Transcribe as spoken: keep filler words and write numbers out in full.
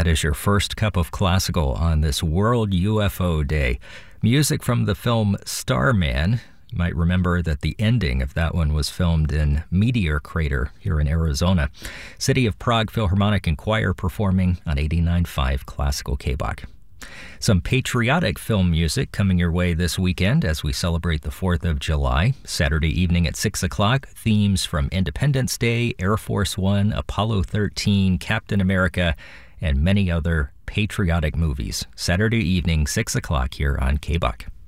that is your first cup of classical on this World U F O Day. Music from the film Starman. You might remember that the ending of that one was filmed in Meteor Crater here in Arizona. City of Prague Philharmonic and Choir performing on eighty-nine point five Classical K B O C. Some patriotic film music coming your way this weekend as we celebrate the fourth of July. Saturday evening at six o'clock, themes from Independence Day, Air Force One, Apollo thirteen, Captain America, and many other patriotic movies. Saturday evening, six o'clock here on K B O C.